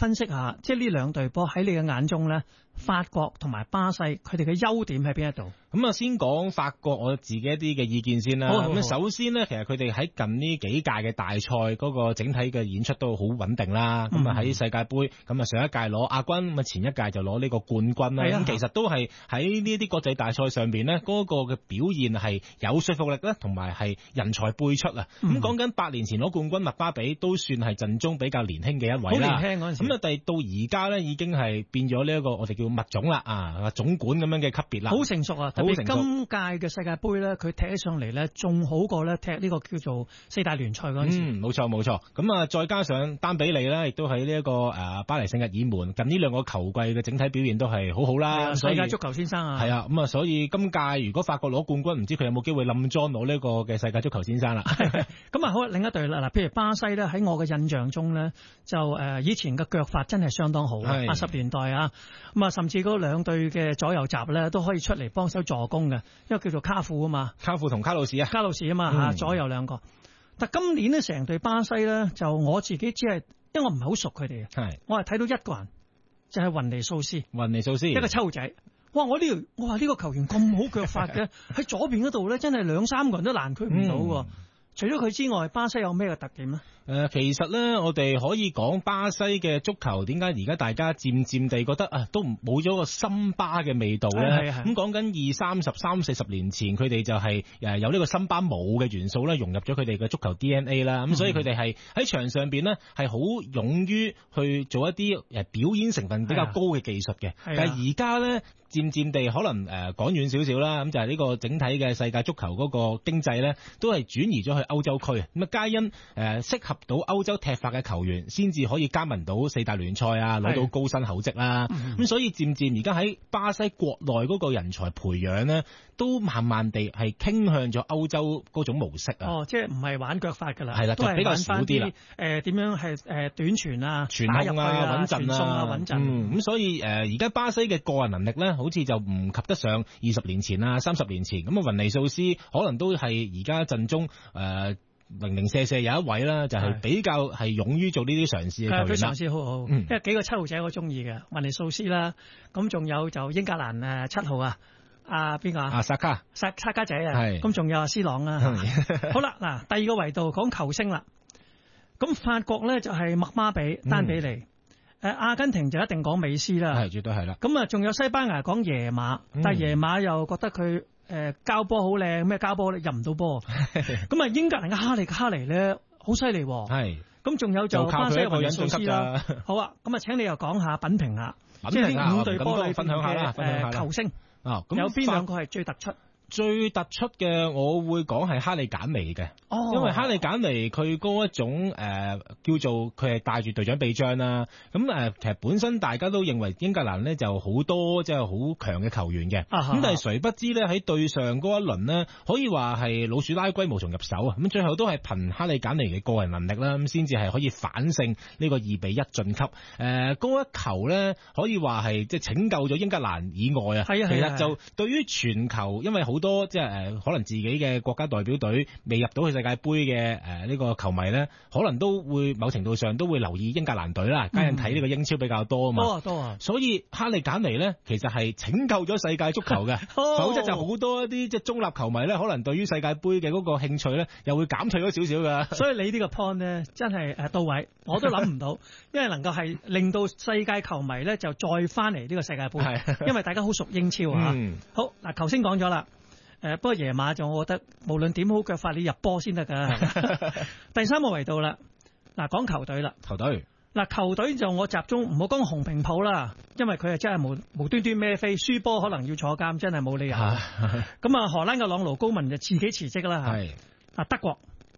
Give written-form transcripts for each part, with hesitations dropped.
分析下，即係呢兩隊波喺你嘅眼中咧，法國同埋巴西佢哋嘅優點喺邊一度？ 咁啊，先講法國我自己一啲嘅意見先啦。咁首先呢，其實佢哋喺近呢幾屆嘅大賽嗰個整體嘅演出都好穩定啦。咁啊喺世界盃，咁啊上一屆攞亞軍，咁啊前一屆就攞呢個冠軍啦。咁其實都係喺呢啲國際大賽上邊呢，嗰個嘅表現係有說服力啦，同埋係人才輩出啊。咁講緊8年前攞冠軍麥巴比都算係陣中比較年輕嘅一位啦。 好年輕嗰陣時。 咁啊，到而家呢，已經係變咗呢一個我哋叫物種啦，啊總管咁樣嘅級別啦。 好成熟啊！特別今屆嘅世界盃咧，佢踢起上嚟咧，仲好過咧踢呢個叫做4大聯賽嗰陣時。 冇錯冇錯。咁啊，再加上丹比利咧，亦都喺呢一個巴黎聖日耳門近呢兩個球季嘅整體表現都係好好啦。 世界足球先生啊， 係啊，咁啊，所以今屆如果法國攞冠軍，唔知佢有冇機會冧莊攞呢個嘅世界足球先生啦。 咁啊，好另一隊啦，嗱，譬如巴西咧，喺我嘅印象中咧，就以前嘅腳法真係相當好，80年代啊，咁啊，甚至嗰兩隊嘅左右閘咧都可以出嚟幫手助攻嘅。因為叫做卡庫啊嘛， 卡庫同卡路士啊嘛左右兩個。但今年呢，成隊巴西咧，就我自己只係，因為我唔係好熟佢哋嘅，我係睇到一個人就係雲尼素斯，一個抽仔。哇！我話呢個球員咁好腳法嘅，喺左邊嗰度咧，真係2-3個人都攔佢唔到。除咗佢之外，巴西有咩嘅特點咧？ 其實咧，我哋可以講巴西嘅足球點解而家大家漸漸地覺得都冇咗個森巴嘅味道咧？咁講緊30-40年前，佢哋就係有呢個森巴舞嘅元素咧，融入咗佢哋嘅足球 DNA 啦。咁所以佢哋係喺場上邊咧係好勇於去做一啲表演成分比較高嘅技術嘅。但係而家咧，漸漸地可能講遠少少啦，咁就係呢個整體嘅世界足球嗰個經濟咧，都係轉移咗去歐洲區。咁啊，皆因適合到歐洲踢法嘅球員，先至可以加盟到4大聯賽啊，攞到高薪厚職啦。咁所以漸漸而家喺巴西國內嗰個人才培養咧，都慢慢地係傾向咗歐洲嗰種模式啊。即係唔係玩腳法㗎啦，係啦，就比較少啲啦。點樣係短傳啊、傳控啊、穩陣啊、穩陣。咁所以而家巴西嘅個人能力咧，好似就唔及得上20年前啊、30年前。咁啊，雲尼素斯可能都係而家陣中零零舍舍有一位啦，就係比較係勇於做呢啲嘗試嘅球員啦。佢嘗試好好，因為幾個7號仔我中意嘅，雲尼素斯啦，咁仲有就英格蘭7號啊，邊個啊？薩卡仔啊，咁仲有阿斯朗啊。好啦，嗱，第二個維度講球星啦，咁法國咧就係麥巴比、丹比利，阿根廷就一定講美斯啦，係絕對係啦。咁啊，仲有西班牙講耶馬，但係耶馬又覺得佢。交波好靚，咩交波咧入唔到波，咁啊英格蘭嘅哈利咧好犀利，係咁仲有就巴西嘅雲尼素斯啦。好啊，咁啊請你又講下品評下，即係呢5隊波你分享下啦，球星有邊兩個係最突出？最突出嘅我會講係哈利簡尼嘅，因為哈利簡尼佢嗰一種叫做佢係帶住隊長臂章啦。咁其實本身大家都認為英格蘭呢就好多即係好強嘅球員嘅，咁但係誰不知呢，喺對上嗰一輪呢，可以話係老鼠拉龜無從入手啊！咁最後都係憑哈利簡尼嘅個人能力啦，咁先至係可以反勝呢個2-1晉級。嗰一球呢，可以話係即係拯救咗英格蘭以外啊。其實就對於全球，因為好多即係可能自己嘅國家代表隊未入到去世界盃嘅呢個球迷咧，可能都會某程度上都會留意英格蘭隊啦，加上睇呢個英超比較多啊嘛，多啊，所以哈利簡尼咧其實係拯救咗世界足球嘅，否則就好多一啲即係中立球迷咧，可能對於世界盃嘅嗰個興趣咧又會減退咗少少噶。所以你呢個 point 咧真係到位，我都諗唔到，因為能夠係令到世界球迷咧就再翻嚟呢個世界盃，因為大家好熟英超啊。好嗱，頭先講咗啦。不過夜馬就我覺得無論點好腳法，你入波先得㗎。第3個維度啦，嗱講球隊啦，球隊就我集中唔好講紅平鋪啦，因為佢係真係無端端孭飛，輸波可能要坐監，真係冇理由。咁啊，荷蘭嘅朗奴高文就自己辭職啦。德國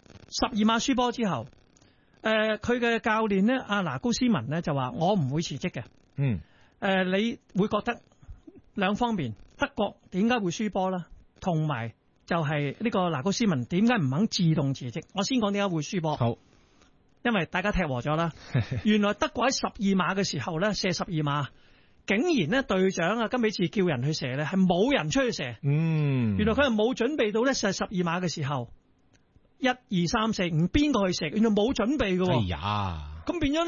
12碼輸波之後，佢嘅教練呢，阿拿高斯文呢就話我唔會辭職嘅。你會覺得兩方面，德國點解會輸波啦？同埋就係呢個拿高斯文點解唔肯自動辭職？我先講點解會輸波。好，因為大家踢和咗啦。原來德國喺12碼嘅時候咧射12碼，竟然咧隊長啊金美治叫人去射咧，係冇人出去射。原來佢係冇準備到咧射12碼嘅時候，1、2、3、4、5邊個去射？原來冇準備嘅。哎呀，咁變咗咧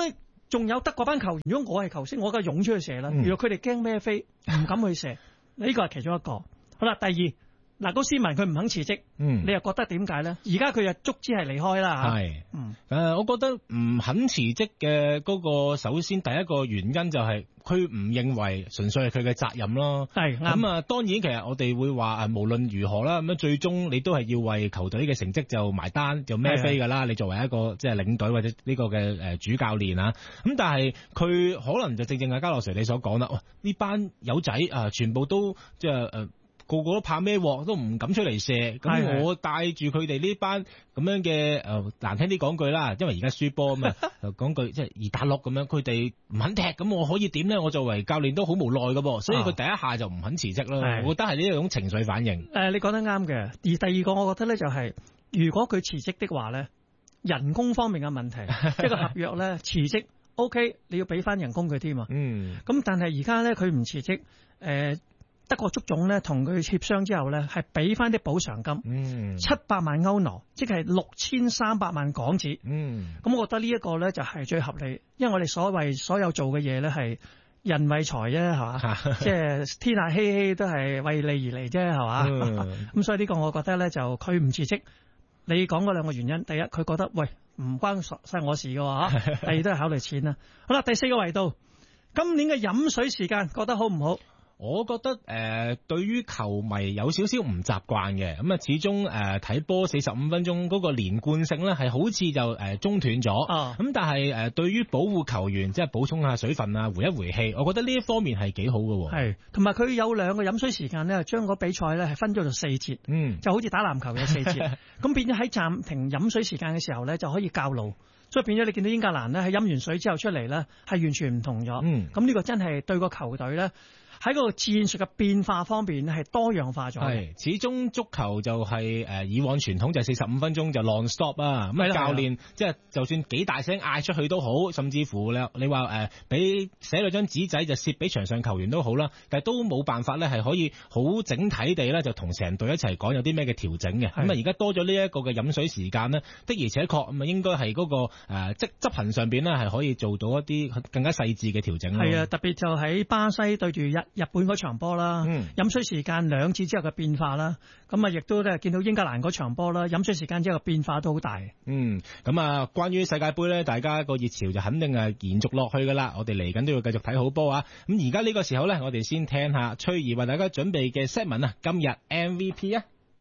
仲有德國班球員，如果我係球星，我梗係湧出去射啦。如果佢哋驚孭飛，唔敢去射，呢個係其中一個。好啦，第二，嗱，高斯文佢唔肯辭職，你又覺得點解咧？而家佢又足之係離開啦。 係，我覺得唔肯辭職嘅嗰個，首先第一個原因就係佢唔認為純粹係佢嘅責任咯。係咁啊，當然其實我哋會話無論如何啦，咁最終你都係要為球隊嘅成績就埋單，就孭飛㗎啦。你作為一個即係領隊或者呢個嘅主教練啊，咁但係佢可能就正係嘉樂 Sir 你所講啦，呢班友仔啊，全部都即係個個都怕孭鑊，都唔敢出嚟射。咁我帶住佢哋呢班咁樣嘅難聽啲講句啦，因為而家輸波啊嘛，講句即係2打6咁樣，佢哋唔肯踢，咁我可以點咧？我作為教練都好無奈噶噃，所以佢第一下就唔肯辭職咯。我覺得係呢一種情緒反應。你講得啱嘅。而第二個，我覺得咧就係，如果佢辭職的話咧，人工方面嘅問題，即係個合約咧辭職 OK， 你要俾翻人工佢添啊。咁但係而家咧佢唔辭職，德國足總咧同佢協商之後咧，係俾翻啲補償金，700萬歐羅，即係6300萬港紙。咁我覺得呢一個咧就係最合理，因為我哋所有做嘅嘢咧係人為財啫，係嘛？即係天下熙熙都係為利而嚟啫，係嘛？咁所以呢個我覺得咧就佢唔辭職，你講嗰兩個原因，第一佢覺得喂唔關晒我事嘅話，第二都係考慮錢啦。好啦，第四個維度，今年嘅飲水時間覺得好唔好？ 我覺得對於球迷有少少唔習慣嘅，咁啊始終睇波45分鐘嗰個連貫性咧係好似就中斷咗，咁但係對於保護球員即係補充下水分啊，回一回氣，我覺得呢一方面係幾好嘅。 係，同埋佢有兩個飲水時間咧，將個比賽咧係分咗做4節，就好似打籃球嘅4節，咁變咗喺暫停飲水時間嘅時候咧就可以較路，所以變咗你見到英格蘭咧喺飲完水之後出嚟咧係完全唔同咗。咁呢個真係對個球隊咧，喺個戰術嘅變化方面係多樣化咗。係， 始終足球就係以往傳統就係45分鐘就 non stop 啊。咁教練即係就算幾大聲嗌出去都好，甚至乎你話俾寫咗張紙仔就攝俾場上球員都好啦，但係都冇辦法咧係可以好整體地咧就同成隊一齊講有啲咩嘅調整嘅。咁啊而家多咗呢一個嘅飲水時間呢，的而且確咁啊應該係嗰個執行上邊呢係可以做到一啲更加細緻嘅調整。 係啊，特別就喺巴西對住日本嗰場波啦，飲水時間2次之後嘅變化啦，咁啊亦都咧見到英格蘭嗰場波啦，飲水時間之後嘅變化都好大。 咁啊，關於世界盃咧，大家個熱潮就肯定係延續落去噶啦，我哋嚟緊都要繼續睇好波啊！咁而家呢個時候咧，我哋先聽下翠兒為大家準備嘅 segment 啊，今日 MVP 啊，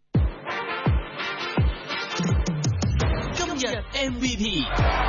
今日 MVP。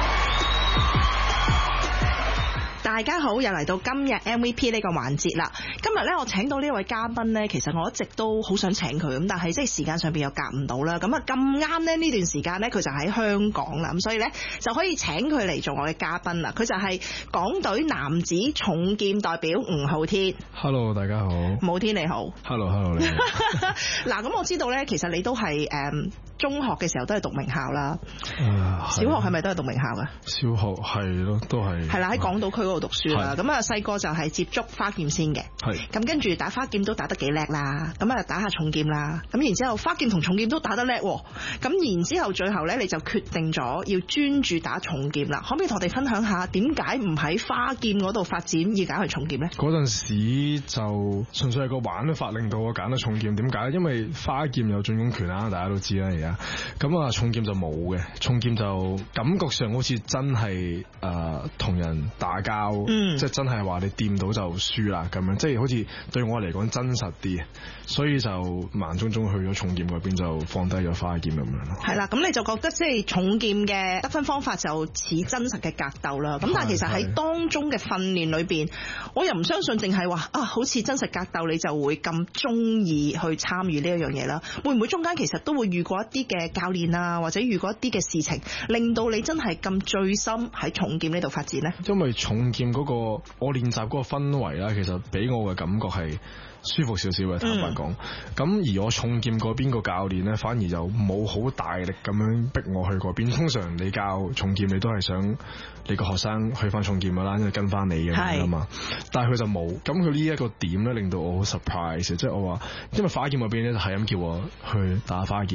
大家好，又嚟到今日 MVP 呢個環節啦。今日咧我請到呢位嘉賓咧，其實我一直都好想請佢，咁但係即係時間上邊又夾唔到啦。咁啊咁啱咧呢段時間咧佢就喺香港啦，咁所以咧就可以請佢嚟做我嘅嘉賓啦。佢就係港隊男子重劍代表吳昊天。 Hello， 大家好。 昊天你好。 Hello， 你好。 嗱，咁我知道咧，其實你都係中學嘅時候都係讀名校啦。小學係咪都係讀名校㗎？ 小學係咯，都係。係啦， 喺港島區嗰度讀書啦。咁啊細個就係接觸花劍先嘅。係。咁跟住打花劍都打得幾叻啦。咁啊打下重劍啦。咁然之後花劍同重劍都打得叻。咁然之後最後咧你就決定咗要專注打重劍啦。可唔可以同我哋分享下點解唔喺花劍嗰度發展，要揀去重劍咧？ 嗰陣時就純粹係個玩法令到我揀咗重劍。點解？因為花劍有進攻權啦，大家都知啦而家。咁啊重劍就冇嘅，重劍就感覺上好似真係同人打交，即係真係話你掂到就輸啦咁樣，即係好似對我嚟講真實啲，所以就盲中中去咗重劍嗰邊，就放低咗花劍咁樣咯。係啦，咁你就覺得即係重劍嘅得分方法就似真實嘅格鬥啦。咁但係其實喺當中嘅訓練裏邊，我又唔相信淨係話好似真實格鬥你就會咁中意去參與呢一樣嘢啦。會唔會中間其實都會遇過一啲嘅教練啊，或者遇過一啲嘅事情，令到你真係咁醉心喺重劍呢度發展呢？因為重劍嗰個我練習嗰個氛圍啦，其實俾我嘅感覺係舒服少少嘅，坦白講。咁而我重劍嗰邊個教練呢，反而就冇好大力咁樣逼我去嗰邊。通常你教重劍，你都係想你個學生去翻重劍噶啦，因為跟翻你嘅嘛嘛。但係佢就冇。咁佢呢一個點呢，令到我好 surprise。即係我話，因為花劍嗰邊呢，就係咁叫我去打花劍嘅，即係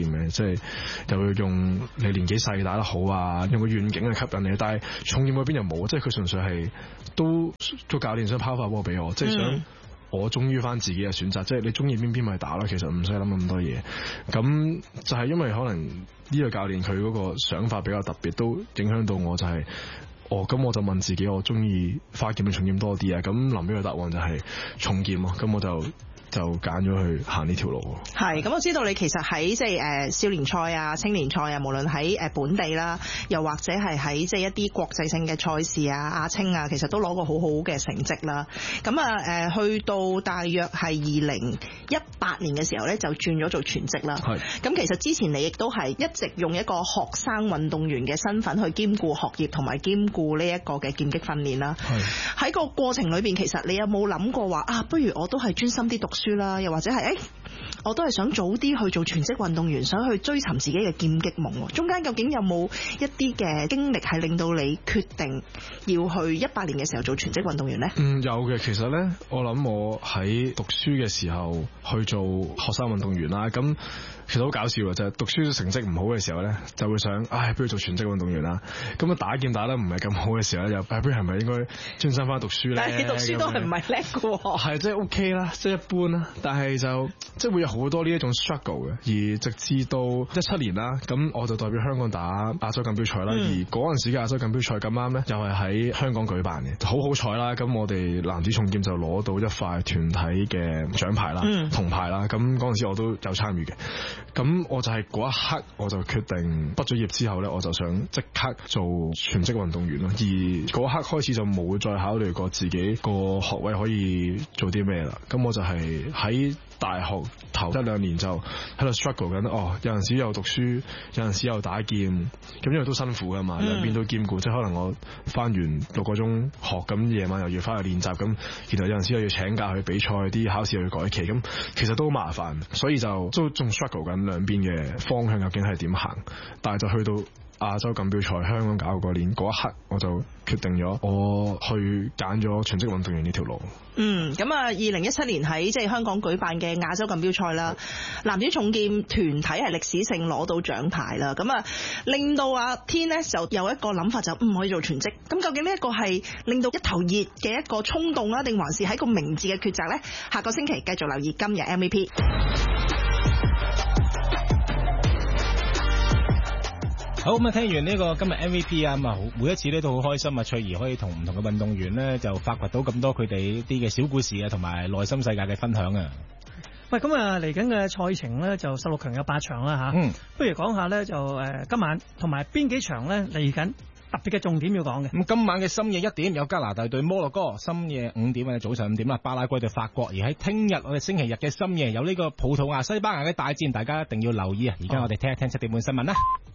係又會用你年紀細打得好啊，用個願景去吸引你。但係重劍嗰邊又冇，即係佢純粹係都做教練想拋發波俾我，即係想我忠於翻自己嘅選擇，即係你中意邊咪打咯，其實唔使諗咁多嘢。咁就係因為可能呢個教練佢嗰個想法比較特別，都影響到我就係。咁我就問自己，我中意花劍定重劍多啲啊？咁臨尾嘅答案就係重劍咯。咁我就揀咗去行呢條路。 係，咁我知道你其實喺即係少年賽啊、青年賽啊，無論喺本地啦，又或者係喺即係一啲國際性嘅賽事啊、亞青啊，其實都攞過好好嘅成績啦。咁去到大約係2018年嘅時候咧，就轉咗做全職啦。係。咁其實之前你亦都係一直用一個學生運動員嘅身份去兼顧學業同埋兼顧呢一個嘅劍擊訓練啦。係。喺個過程裏邊，其實你有冇諗過話不如我都係專心啲讀書啦，又或者係我都係想早啲去做全職運動員，想去追尋自己嘅劍擊夢。中間究竟有冇一啲嘅經歷係令到你決定要去18年嘅時候做全職運動員呢？ 有嘅。其實呢，我諗我喺讀書嘅時候去做學生運動員啦。咁其實好搞笑嘅，就係讀書成績唔好嘅時候呢，就會想不如做全職運動員啦。咁打劍打得唔係咁好嘅時候咧，又不如係咪應該專心翻讀書呢？ 但係你讀書都係唔係叻嘅喎。 係即係 OK 啦，即係一般啦。但係就即係會有好多呢一種 struggle 嘅。而直至到17年啦，咁我就代表香港打亞洲錦標賽啦。而嗰陣時嘅亞洲錦標賽咁啱呢，又係喺香港舉辦嘅，好彩啦。咁我哋男子重劍就攞到一塊團體嘅獎牌啦、銅牌啦。咁嗰陣時我都有參與嘅。咁我就係嗰一刻，我就決定畢咗業之後呢，我就想即刻做全職運動員咯。而嗰一刻開始就冇再考慮過自己個學位可以做啲咩啦。咁我就係喺大學頭1-2年就喺度 struggle 緊。有陣時又讀書，有陣時又打劍，咁因為都辛苦噶嘛，兩邊都兼顧。即係可能我翻完6個鐘學，咁夜晚又要翻去練習，咁然後有陣時又要請假去比賽，啲考試又要改期，咁其實都好麻煩。所以就都仲 struggle 緊兩邊嘅方向究竟係點行。但係就去到亞洲錦標賽香港搞嗰年嗰一刻，我就決定咗我去揀咗全職運動員呢條路。 咁2017年喺即係香港舉辦嘅亞洲錦標賽啦，男子重劍團體係歷史性攞到獎牌啦。令到阿天呢就有一個諗法，就唔可以做全職。咁究竟呢一個係令到一頭熱嘅一個衝動啦，定還是喺個明智嘅抉擇呢？下個星期繼續留意今日 MVP。 好，咁聽完呢個今日 MVP 啊，每一次咧都好開心啊！翠兒可以同唔同嘅運動員咧就發掘到咁多佢哋啲嘅小故事啊，同埋內心世界嘅分享啊！ 喂，咁嚟緊嘅賽程咧就16強有8場啦吓，不如講下咧就今晚同埋邊幾場咧嚟緊特別嘅重點要講嘅。 咁今晚嘅深夜1點有加拿大對摩洛哥，深夜5點早上5點啦，巴拉圭對法國。而喺聽日我哋星期日嘅深夜有呢個葡萄牙西班牙嘅大戰，大家一定要留意啊！而家我哋聽一聽7點半新聞啦。